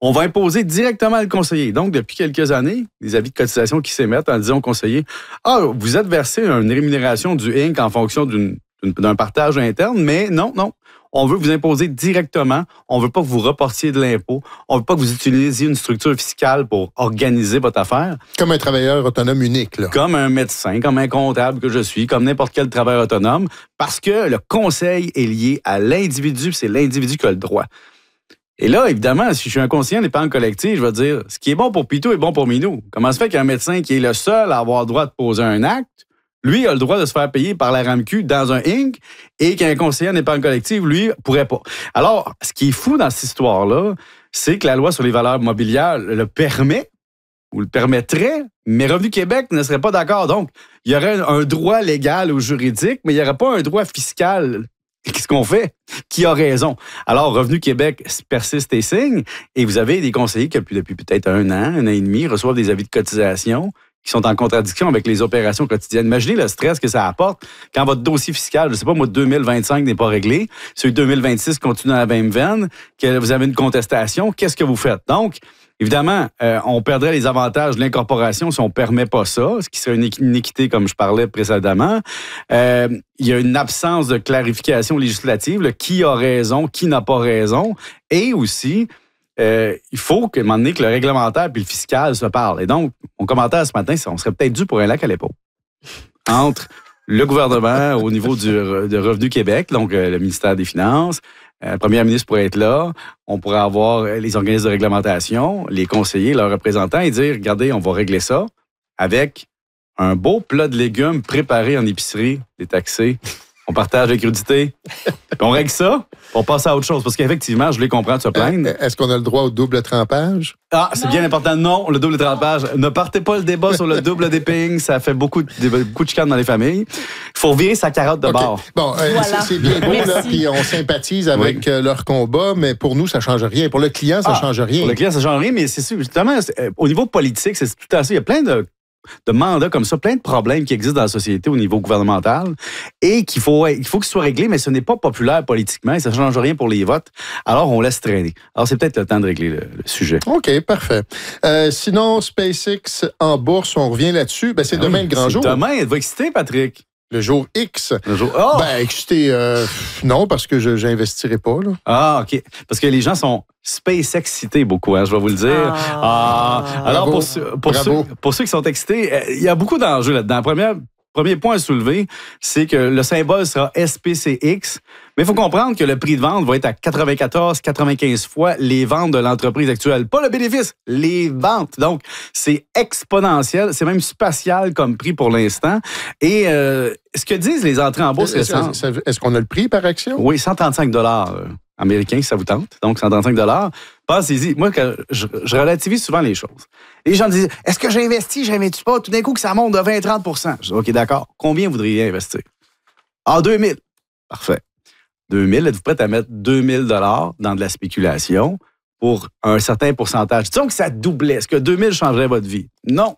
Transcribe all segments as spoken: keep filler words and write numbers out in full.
on va imposer directement le conseiller. Donc, depuis quelques années, des avis de cotisation qui s'émettent en disant au conseiller, « Ah, vous êtes versé une rémunération du Inc en fonction d'une, d'un partage interne, mais non, non. On veut vous imposer directement. On veut pas que vous reportiez de l'impôt. On veut pas que vous utilisiez une structure fiscale pour organiser votre affaire. » Comme un travailleur autonome unique, là. Comme un médecin, comme un comptable que je suis, comme n'importe quel travailleur autonome, parce que le conseil est lié à l'individu, c'est l'individu qui a le droit. Et là, évidemment, si je suis un conseiller en épargne collective, je vais dire, ce qui est bon pour Pitou est bon pour Minou. Comment se fait qu'un médecin qui est le seul à avoir le droit de poser un acte, lui a le droit de se faire payer par la R A M Q dans un Inc et qu'un conseiller en épargne collective, lui, pourrait pas. Alors, ce qui est fou dans cette histoire-là, c'est que la loi sur les valeurs mobilières le permet ou le permettrait, mais Revenu Québec ne serait pas d'accord. Donc, il y aurait un droit légal ou juridique, mais il n'y aurait pas un droit fiscal. Qu'est-ce qu'on fait? Qui a raison? Alors, Revenu Québec persiste et signe, et vous avez des conseillers qui, depuis peut-être un an, un an et demi, reçoivent des avis de cotisation qui sont en contradiction avec les opérations quotidiennes. Imaginez le stress que ça apporte quand votre dossier fiscal, je ne sais pas, moi, deux mille vingt-cinq n'est pas réglé, celui de deux mille vingt-six continue dans la même veine, que vous avez une contestation, qu'est-ce que vous faites? Donc, évidemment, euh, on perdrait les avantages de l'incorporation si on ne permet pas ça, ce qui serait une inéquité, comme je parlais précédemment. Euh, il y a une absence de clarification législative, là, qui a raison, qui n'a pas raison, et aussi, euh, il faut qu'à un moment donné que le réglementaire et le fiscal se parlent. Et donc, mon commentaire ce matin, c'est on serait peut-être dû pour un lac à l'épaule entre le gouvernement au niveau du de Revenu Québec, donc euh, le ministère des Finances. Euh, le premier ministre pourrait être là. On pourrait avoir les organismes de réglementation, les conseillers, leurs représentants et dire, regardez, on va régler ça avec un beau plat de légumes préparé en épicerie, détaxé. On partage la crudité. On règle ça, on passe à autre chose. Parce qu'effectivement, je les comprends de se plaindre. Est-ce qu'on a le droit au double trempage? Ah, c'est non. Bien important. Non, le double trempage. Ne partez pas le débat sur le double dipping. Ça fait beaucoup de, beaucoup de chicanes dans les familles. Il faut virer sa carotte de okay. bord. Bon, euh, voilà. c'est, c'est bien beau, là, puis on sympathise avec oui. euh, leur combat, mais pour nous, ça ne change rien. Pour le client, ça ne ah, change rien. Pour le client, ça ne change rien, mais c'est sûr, justement, c'est, au niveau politique, c'est tout à fait. Il y a plein de de mandats comme ça, plein de problèmes qui existent dans la société au niveau gouvernemental et qu'il faut, il faut qu'ils soient réglés, mais ce n'est pas populaire politiquement et ça ne change rien pour les votes. Alors, on laisse traîner. Alors, c'est peut-être le temps de régler le, le sujet. OK, parfait. Euh, sinon, SpaceX en bourse, on revient là-dessus. Ben, c'est ah demain oui, le grand c'est jour. Demain, elle va exciter, Patrick. Le jour X. Le jour... Oh! Ben, excité, euh, non, parce que je n'investirai pas. Là. Ah, OK. Parce que les gens sont SpaceX-cités beaucoup, hein, je vais vous le dire. Ah, ah alors, pour, pour, ceux, pour ceux qui sont excités, il y a beaucoup d'enjeux là-dedans. Première, premier point à soulever, c'est que le symbole sera S P C X. Mais il faut comprendre que le prix de vente va être à quatre-vingt-quatorze à quatre-vingt-quinze fois les ventes de l'entreprise actuelle. Pas le bénéfice, les ventes. Donc, c'est exponentiel. C'est même spatial comme prix pour l'instant. Et euh, ce que disent les entrées en bourse est-ce, récentes... est-ce, est-ce qu'on a le prix par action? Oui, cent trente-cinq dollars américains, si ça vous tente. Donc, cent trente-cinq dollars. Pensez-y. Moi, que je, je relativise souvent les choses. Les gens disent, est-ce que j'investis, j'investis pas? Tout d'un coup, que ça monte de vingt à trente pour cent. Je dis, OK, d'accord. Combien voudriez investir? Ah, deux mille. Parfait. deux mille, êtes-vous prête à mettre deux mille dollars dans de la spéculation pour un certain pourcentage? Disons que ça doublait. Est-ce que deux mille changerait votre vie? Non.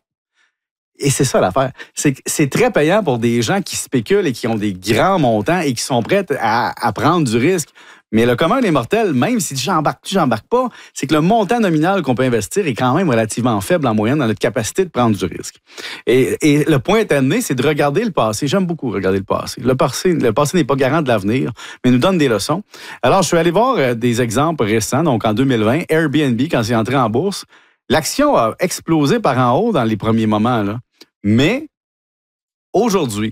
Et c'est ça l'affaire. C'est, c'est très payant pour des gens qui spéculent et qui ont des grands montants et qui sont prêts à, à prendre du risque. Mais le commun des mortels, même si j'embarque, j'embarque pas, c'est que le montant nominal qu'on peut investir est quand même relativement faible en moyenne dans notre capacité de prendre du risque. Et, et le point à amener, c'est de regarder le passé. J'aime beaucoup regarder le passé. Le passé, le passé n'est pas garant de l'avenir, mais nous donne des leçons. Alors, je suis allé voir des exemples récents. Donc, en deux mille vingt, Airbnb, quand c'est entré en bourse, l'action a explosé par en haut dans les premiers moments, là. Mais aujourd'hui,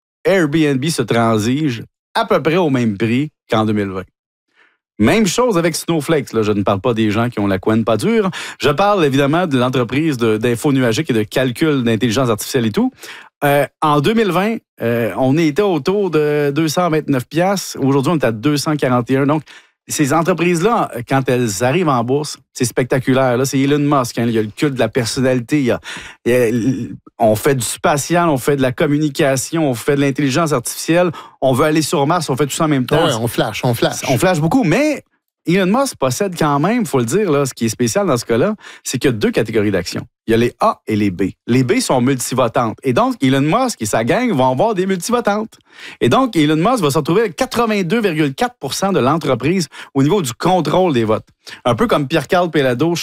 Airbnb se transige à peu près au même prix qu'en deux mille vingt. Même chose avec Snowflake. Là, je ne parle pas des gens qui ont la couenne pas dure. Je parle évidemment de l'entreprise de, d'info nuagique et de calcul d'intelligence artificielle et tout. Euh, en deux mille vingt, euh, on était autour de deux cent vingt-neuf piastres. Aujourd'hui, on est à deux cent quarante et un. Donc, ces entreprises-là, quand elles arrivent en bourse, c'est spectaculaire. Là, c'est Elon Musk. Hein, il y a le culte de la personnalité. Il y a, il y a, on fait du spatial, on fait de la communication, on fait de l'intelligence artificielle. On veut aller sur Mars, on fait tout ça en même temps. Oui, on flash, on flash. On flash beaucoup, mais Elon Musk possède quand même, il faut le dire, là, ce qui est spécial dans ce cas-là, c'est qu'il y a deux catégories d'actions. Il y a les A et les B. Les B sont multivotantes. Et donc, Elon Musk et sa gang vont avoir des multivotantes. Et donc, Elon Musk va se retrouver avec quatre-vingt-deux virgule quatre pour cent de l'entreprise au niveau du contrôle des votes. Un peu comme Pierre-Carl Péladeau